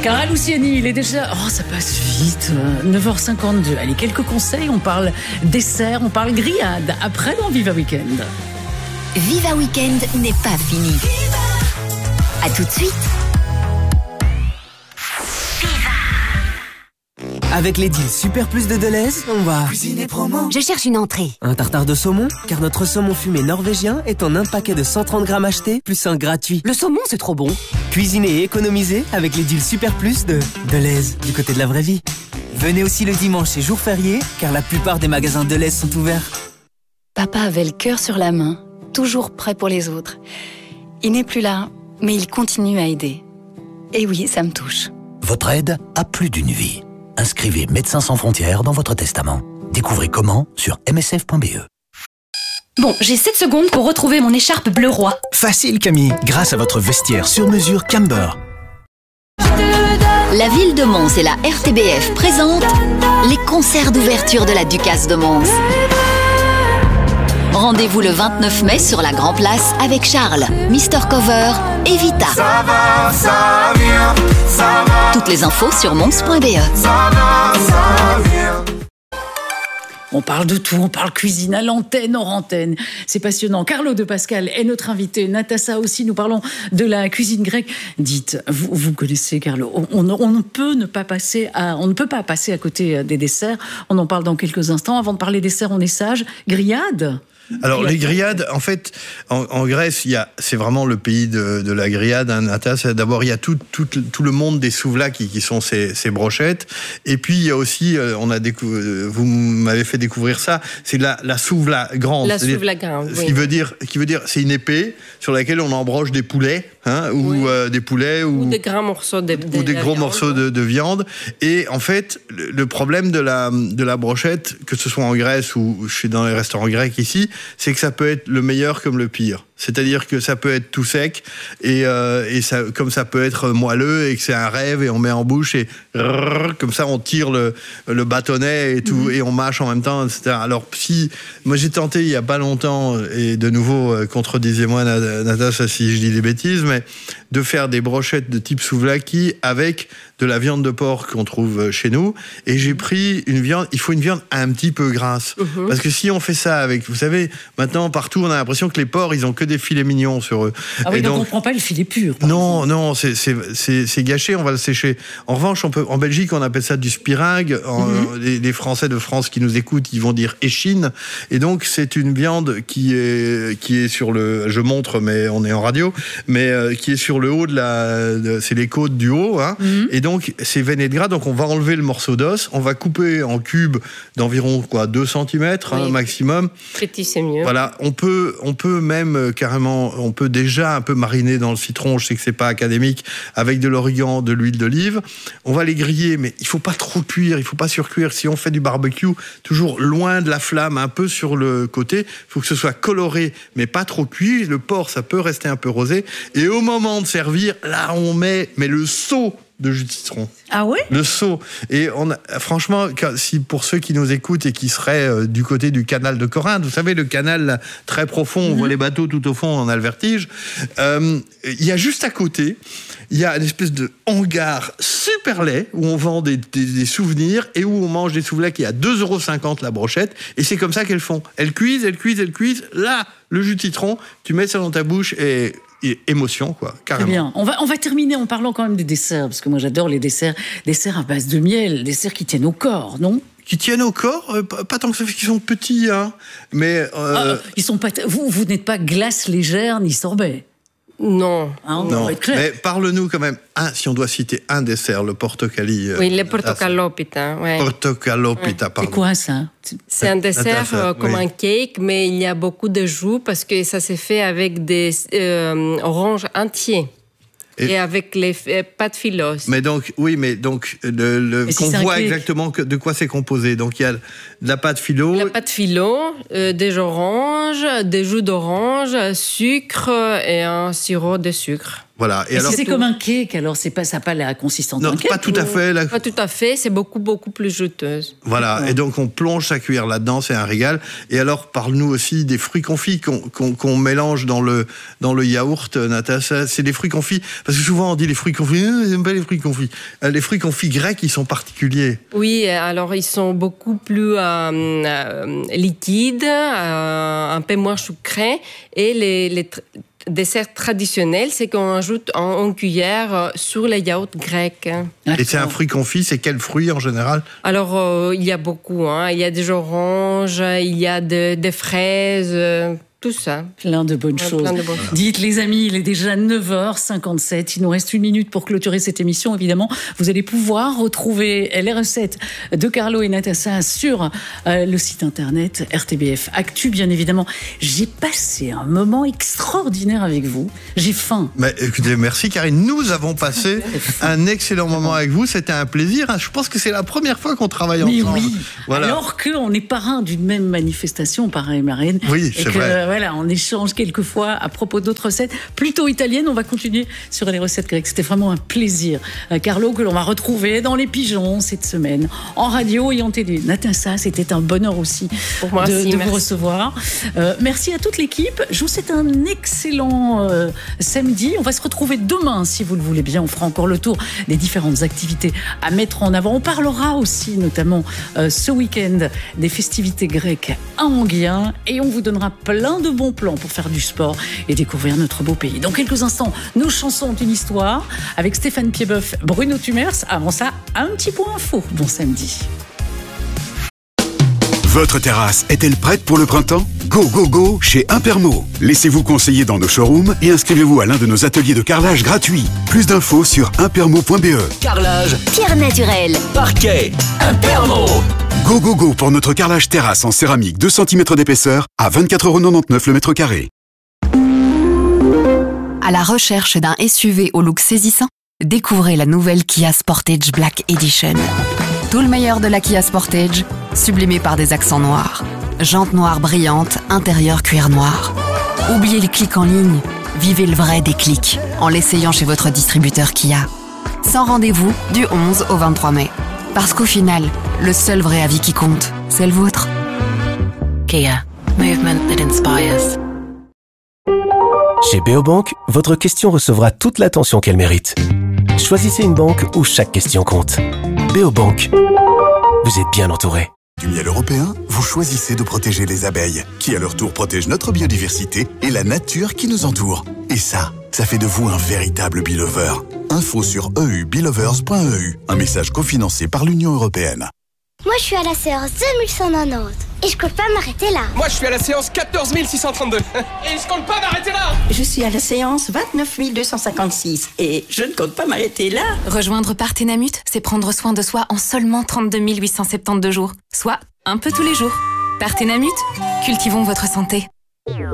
Cara Luciani, il est déjà... Oh, ça passe vite. 9h52. Allez, quelques conseils. On parle dessert, on parle grillade. Après, dans Viva Weekend. Viva Weekend n'est pas fini. À tout de suite. Avec les deals Super Plus de Deleuze, on va cuisiner promo. Je cherche une entrée. un tartare de saumon, car notre saumon fumé norvégien est en un paquet de 130 grammes acheté, plus un gratuit. Le saumon, c'est trop bon. Cuisiner et économiser avec les deals Super Plus de Deleuze, du côté de la vraie vie. Venez aussi le dimanche et jour férié, car la plupart des magasins Deleuze sont ouverts. Papa avait le cœur sur la main, toujours prêt pour les autres. Il n'est plus là, mais il continue à aider. Et oui, ça me touche. Votre aide a plus d'une vie. Inscrivez Médecins sans frontières dans votre testament. Découvrez comment sur msf.be. Bon, j'ai 7 secondes pour retrouver mon écharpe bleu roi. Facile Camille, grâce à votre vestiaire sur mesure Camber. La ville de Mons et la RTBF présentent les concerts d'ouverture de la Ducasse de Mons. Rendez-vous le 29 mai sur la Grand Place avec Charles, Mister Cover et Vita. Ça va, ça vient, ça va. Toutes les infos sur mons.be. Ça va, ça vient. On parle de tout, on parle cuisine à l'antenne, hors antenne. C'est passionnant. Carlo de Pascal est notre invité. Natassa aussi, nous parlons de la cuisine grecque. Dites, vous connaissez Carlo, on ne peut pas passer à côté des desserts. On en parle dans quelques instants. Avant de parler desserts, on est sage. Grillade. Alors les grillades, en fait, en Grèce, c'est vraiment le pays de la grillade. D'abord, il y a tout le monde des souvlaki qui sont ces brochettes. Et puis il y a aussi, vous m'avez fait découvrir ça, c'est la souvla grande. La souvla grande. Ce qui veut dire, c'est une épée sur laquelle on embroche des poulets, ou des poulets ou des grands morceaux de viande. Et en fait, le problème de la brochette, que ce soit en Grèce ou dans les restaurants grecs ici, c'est que ça peut être le meilleur comme le pire. C'est-à-dire que ça peut être tout sec et comme ça peut être moelleux et que c'est un rêve et on met en bouche et comme ça on tire le bâtonnet et tout et on mâche en même temps, etc. Alors moi j'ai tenté il y a pas longtemps et de nouveau contredisez-moi Natacha si je dis des bêtises, mais de faire des brochettes de type souvlaki avec de la viande de porc qu'on trouve chez nous et j'ai pris une viande, il faut une viande un petit peu grasse parce que si on fait ça avec, vous savez, maintenant partout on a l'impression que les porcs ils ont que des filets mignons sur eux. Ah oui, donc on ne prend pas le filet pur. Non, c'est gâché, on va le sécher. En revanche, en Belgique, on appelle ça du spiringue. Les Français de France qui nous écoutent, ils vont dire échine. Et donc, c'est une viande qui est sur le... Je montre, mais on est en radio, mais qui est sur le haut c'est les côtes du haut. Et donc, c'est veiné de gras. Donc, on va enlever le morceau d'os. On va couper en cubes d'environ 2 cm maximum. Petit, c'est mieux. Voilà, on peut même carrément, on peut déjà un peu mariner dans le citron, je sais que c'est pas académique, avec de l'origan, de l'huile d'olive. On va les griller, mais il faut pas trop cuire, il faut pas surcuire. Si on fait du barbecue, toujours loin de la flamme, un peu sur le côté, il faut que ce soit coloré, mais pas trop cuit. Le porc, ça peut rester un peu rosé. Et au moment de servir, là, on met le seau de jus de citron. Ah ouais ? Le seau. Et franchement, si pour ceux qui nous écoutent et qui seraient du côté du canal de Corinthe, vous savez, le canal là, très profond, on voit les bateaux tout au fond, on a le vertige. Il y a juste à côté, il y a une espèce de hangar super laid où on vend des souvenirs et où on mange des souvlaki qui est à 2,50 € la brochette. Et c'est comme ça qu'elles font. Elles cuisent. Là, le jus de citron, tu mets ça dans ta bouche et émotion, quoi, carrément. Très bien. On va terminer en parlant quand même des desserts, parce que moi j'adore les desserts à base de miel, desserts qui tiennent au corps, non ? Qui tiennent au corps, pas tant que ça fait qu'ils sont petits, mais... ils sont pas... Vous n'êtes pas glace légère ni sorbet. Non. On va être clair. Mais parle-nous quand même, si on doit citer un dessert, le portocali. Oui, le portocallopita. Ouais. Portocallopita, pardon. C'est quoi ça ? C'est un dessert comme un cake, mais il y a beaucoup de jus parce que ça s'est fait avec des oranges entiers. Et avec les pâtes filos. Mais donc, qu'on voit exactement de quoi c'est composé. Donc, il y a de la pâte filo. La pâte filo, des oranges, des jus d'orange, sucre et un sirop de sucre. Voilà. Et alors, c'est comme un cake, alors ça n'a pas la consistance d'un cake? Pas tout à fait. Pas tout à fait, c'est beaucoup plus juteuse. Voilà, et donc on plonge sa cuillère là-dedans, c'est un régal. Et alors, parle-nous aussi des fruits confits qu'on mélange dans le yaourt, Natacha. C'est des fruits confits, parce que souvent on dit les fruits confits, j'aime pas les fruits confits. Les fruits confits grecs, ils sont particuliers. Oui, alors ils sont beaucoup plus liquides, un peu moins sucrés, et les dessert traditionnel, c'est qu'on ajoute en cuillère sur les yaourts grecs. Et c'est un fruit confit, c'est quel fruit en général? Alors, il y a beaucoup. Il y a des oranges, il y a des fraises, tout ça. Plein de bonnes choses. Dites, les amis, il est déjà 9h57. Il nous reste 1 minute pour clôturer cette émission. Évidemment, vous allez pouvoir retrouver les recettes de Carlo et Natacha sur le site internet RTBF Actu, bien évidemment. J'ai passé un moment extraordinaire avec vous. J'ai faim. Mais écoutez, merci Karine. Nous avons passé un excellent moment avec vous. C'était un plaisir. Je pense que c'est la première fois qu'on travaille ensemble. Oui. Voilà. Alors qu'on est parrain d'une même manifestation, parrain et marraine. Oui, c'est vrai. Voilà, on échange quelquefois à propos d'autres recettes plutôt italiennes. On va continuer sur les recettes grecques. C'était vraiment un plaisir. Carlo, que l'on va retrouver dans Les Pigeons cette semaine, en radio et en télé. Natacha, c'était un bonheur aussi de vous recevoir. Merci à toute l'équipe. Je vous souhaite un excellent samedi. On va se retrouver demain, si vous le voulez bien. On fera encore le tour des différentes activités à mettre en avant. On parlera aussi, notamment ce week-end, des festivités grecques à Enghien. Et on vous donnera plein de bons plans pour faire du sport et découvrir notre beau pays. Dans quelques instants, nos chansons ont une histoire avec Stéphane Piedboeuf, Bruno Tumers. Avant ça, un petit point info. Bon samedi. Votre terrasse est-elle prête pour le printemps? Go, go, go chez Impermo. Laissez-vous conseiller dans nos showrooms et inscrivez-vous à l'un de nos ateliers de carrelage gratuits. Plus d'infos sur impermo.be. Carrelage, pierre naturelle, parquet, Impermo. Go, go, go pour notre carrelage terrasse en céramique 2 cm d'épaisseur à 24,99 € le mètre carré. À la recherche d'un SUV au look saisissant, découvrez la nouvelle Kia Sportage Black Edition. Tout le meilleur de la Kia Sportage, sublimé par des accents noirs. Jantes noires brillantes, intérieur cuir noir. Oubliez les clics en ligne, vivez le vrai déclic en l'essayant chez votre distributeur Kia. Sans rendez-vous du 11 au 23 mai. Parce qu'au final, le seul vrai avis qui compte, c'est le vôtre. Kia. Movement that inspires. Chez Beobank, votre question recevra toute l'attention qu'elle mérite. Choisissez une banque où chaque question compte. Beobank. Vous êtes bien entouré. Du miel européen, vous choisissez de protéger les abeilles, qui à leur tour protègent notre biodiversité et la nature qui nous entoure. Et ça fait de vous un véritable belover. Info sur eubelovers.eu. Un message cofinancé par l'Union européenne. Moi, je suis à la séance 2190 et je compte pas m'arrêter là. Moi, je suis à la séance 14 632 et je compte pas m'arrêter là. Je suis à la séance 29 256 et je ne compte pas m'arrêter là. Rejoindre Partenamut, c'est prendre soin de soi en seulement 32 872 jours, soit un peu tous les jours. Partenamut, cultivons votre santé.